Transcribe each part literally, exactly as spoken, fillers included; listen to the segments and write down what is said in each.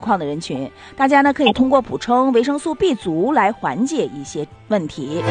况的人群，大家呢可以通过补充维生素 B 族来缓解一些问题。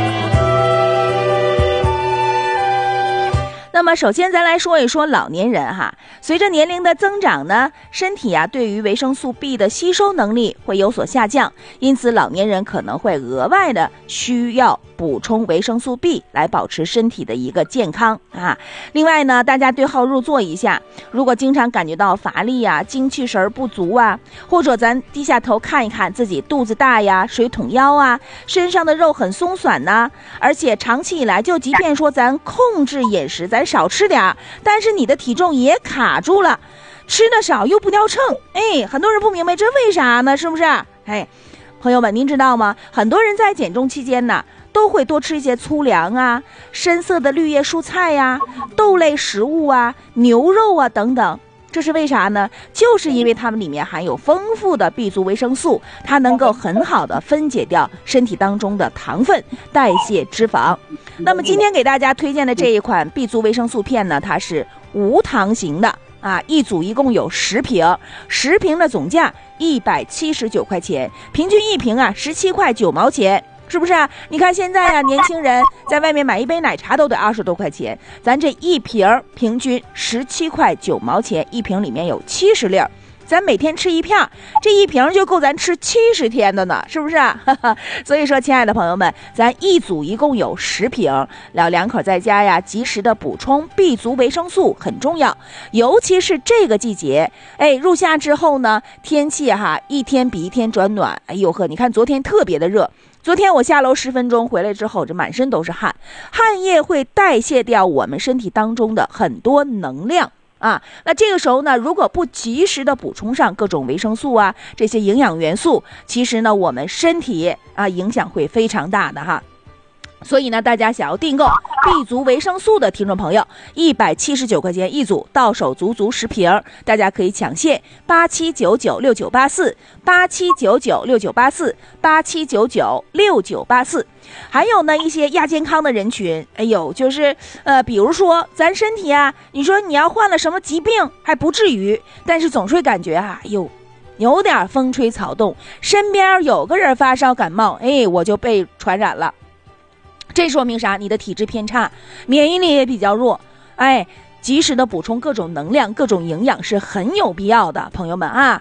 那么首先咱来说一说老年人哈，随着年龄的增长呢，身体啊对于维生素 B 的吸收能力会有所下降，因此老年人可能会额外的需要补充维生素 B 来保持身体的一个健康啊。另外呢，大家对号入座一下，如果经常感觉到乏力啊、精气神不足啊，或者咱低下头看一看自己肚子大呀、水桶腰啊，身上的肉很松散呐、啊，而且长期以来就即便说咱控制饮食，咱少吃点，但是你的体重也卡住了，吃的少又不掉秤，哎，很多人不明白这为啥呢？是不是？哎，朋友们，您知道吗？很多人在减重期间呢，都会多吃一些粗粮啊、深色的绿叶蔬菜呀、啊、豆类食物啊、牛肉啊等等。这是为啥呢？就是因为它们里面含有丰富的 B 族维生素，它能够很好的分解掉身体当中的糖分，代谢脂肪。那么今天给大家推荐的这一款 B 族维生素片呢，它是无糖型的啊，一组一共有十瓶，十瓶的总价一百七十九块钱，平均一瓶啊十七块九毛钱。是不是啊？你看现在啊，年轻人在外面买一杯奶茶都得二十多块钱，咱这一瓶平均十七块九毛钱，一瓶里面有七十粒儿，咱每天吃一片，这一瓶就够咱吃七十天的呢，是不是啊？所以说，亲爱的朋友们，咱一组一共有十瓶，老两口在家呀，及时的补充 B 族维生素很重要，尤其是这个季节，哎，入夏之后呢，天气哈一天比一天转暖，哎呦呵，你看昨天特别的热。昨天我下楼十分钟回来之后，这满身都是汗，汗液会代谢掉我们身体当中的很多能量啊。那这个时候呢，如果不及时的补充上各种维生素啊，这些营养元素，其实呢，我们身体啊影响会非常大的哈。所以呢，大家想要订购 B 族维生素的听众朋友，一百七十九块钱一组，到手足足十瓶，大家可以抢现八七九九六九八四八七九九六九八四八七九九六九八四。还有呢，一些亚健康的人群，哎呦，就是呃，比如说咱身体啊，你说你要患了什么疾病还不至于，但是总是感觉啊，哎呦。有点风吹草动，身边有个人发烧感冒，哎，我就被传染了。这说明啥？你的体质偏差，免疫力也比较弱，哎，及时的补充各种能量、各种营养是很有必要的，朋友们啊。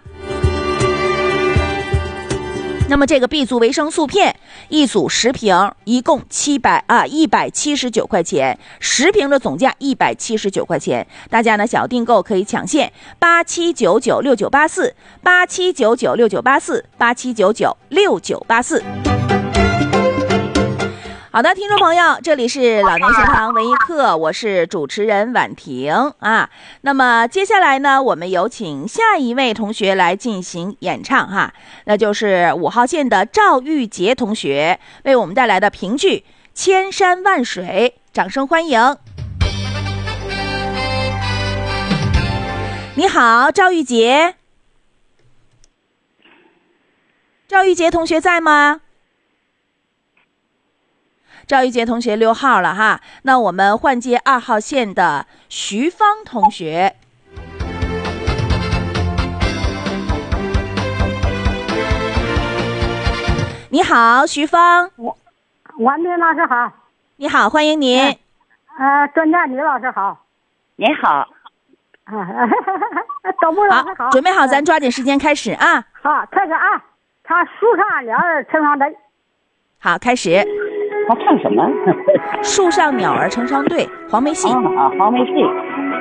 那么这个 B 族维生素片一组十瓶，一共七百啊一百七十九块钱，十瓶的总价一百七十九块钱。大家呢想要订购可以抢现八七九九六九八四八七九九六九八四八七九九六九八四。好的，听众朋友，这里是老年学堂文艺课，我是主持人婉婷啊。那么接下来呢，我们有请下一位同学来进行演唱哈，那就是五号线的赵玉杰同学为我们带来的评剧《千山万水》，掌声欢迎。你好，赵玉杰。赵玉杰同学在吗？赵玉杰同学溜号了哈，那我们换接二号线的徐芳同学。你好，徐芳。 婉婷老师好。 你好，欢迎您。 呃，专家李老师好。 您好。 啊，董部老师好。 准备好，咱抓紧时间开始啊。 好，开始啊。唱树上鸟儿成双对。 好，开始。 他唱什么？ 树上鸟儿成双对，黄梅戏。 啊，黄梅戏。